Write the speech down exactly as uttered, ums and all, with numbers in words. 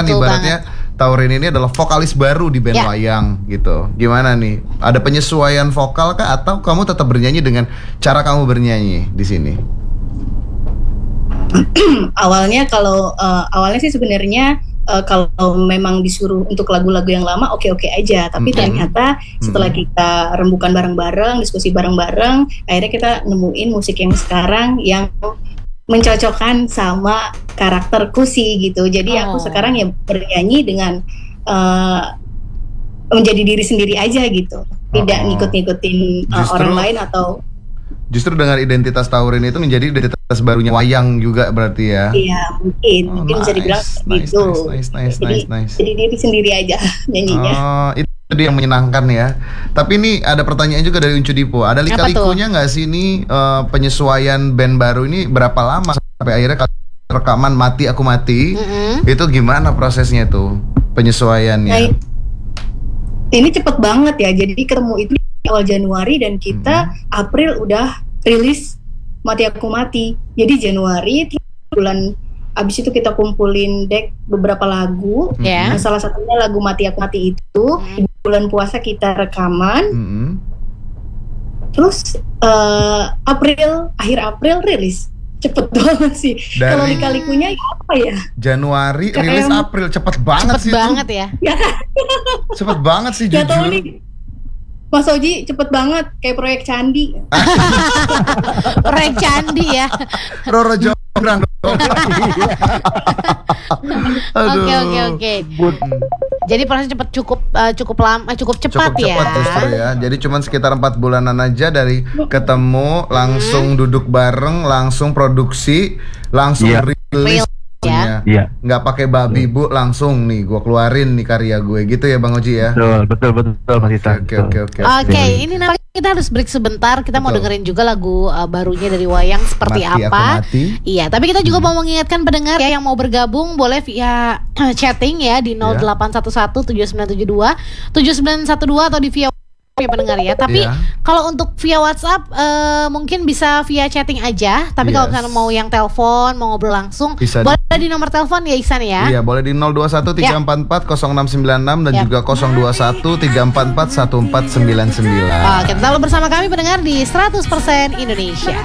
kan Betul ibaratnya banget. Taurin ini adalah vokalis baru di band ya. Wayang gitu. Gimana nih? Ada penyesuaian vokal kah atau kamu tetap bernyanyi dengan cara kamu bernyanyi di sini? Awalnya kalau uh, awalnya sih sebenarnya uh, kalau memang disuruh untuk lagu-lagu yang lama oke-oke aja, tapi mm-hmm. ternyata setelah mm-hmm. kita rembukan bareng-bareng, diskusi bareng-bareng, akhirnya kita nemuin musik yang sekarang yang mencocokkan sama karakterku sih gitu. Jadi oh. aku sekarang ya bernyanyi dengan uh, menjadi diri sendiri aja gitu, tidak oh. ngikut-ngikutin uh, orang lain atau justru dengan identitas Taurin itu menjadi identitas barunya Wayang juga berarti ya? Iya mungkin, oh, mungkin nice, bisa dibilang seperti nice, itu. Nice, nice, nice, jadi, nice, nice. jadi diri sendiri aja nyanyinya. Oh, itu dia yang menyenangkan ya. Tapi ini ada pertanyaan juga dari Uncu Dipo. Ada lika-likunya nggak sih ini uh, penyesuaian band baru ini berapa lama sampai akhirnya rekaman Mati Aku Mati? Mm-hmm. Itu gimana prosesnya tuh penyesuaiannya? Nah, ini cepet banget ya. Jadi ketemu itu awal Januari dan kita hmm. April udah rilis Mati Aku Mati. Jadi Januari bulan abis itu kita kumpulin deck beberapa lagu. Yeah. Nah, salah satunya lagu Mati Aku Mati itu hmm. di bulan puasa kita rekaman. Hmm. Terus uh, April akhir April rilis. Cepet banget sih. Kalau lika-likunya apa ya? Januari K M. Rilis April cepet banget cepet sih. Cepet banget tuh. Ya. Cepet banget sih jujur. Tahu nih. Mas Oji cepet banget kayak proyek candi. Proyek candi ya. Roro Jonggrang. Oke oke oke. Jadi proses cepet cukup uh, cukup lama cukup cepat cukup ya. Cepat justru ya. Jadi cuma sekitar empat bulanan aja dari ketemu langsung hmm. duduk bareng, langsung produksi, langsung yeah. rilis. Ya. Iya. Nggak pakai babi bu, langsung nih gue keluarin nih karya gue gitu ya Bang Oji ya. Betul betul betul Mas Isan. Oke oke oke. Oke ini nampaknya kita harus break sebentar. Kita betul. Mau dengerin juga lagu uh, barunya dari Wayang seperti Mati apa. Aku Mati. Iya. Tapi kita juga hmm. mau mengingatkan pendengar ya yang mau bergabung boleh via chatting ya di nol delapan satu satu tujuh sembilan tujuh dua tujuh sembilan satu dua atau di via ya pendengar ya. Tapi yeah. kalau untuk via WhatsApp uh, mungkin bisa via chatting aja. Tapi yes. kalau kalian mau yang telepon, mau ngobrol langsung, bisa boleh di, di nomor telepon ya Ihsan ya. Iya, boleh di nol dua satu tiga empat empat nol enam sembilan enam dan yeah. juga nol dua satu tiga empat empat satu empat sembilan sembilan. Oke, tetap bersama kami pendengar di seratus persen Indonesia.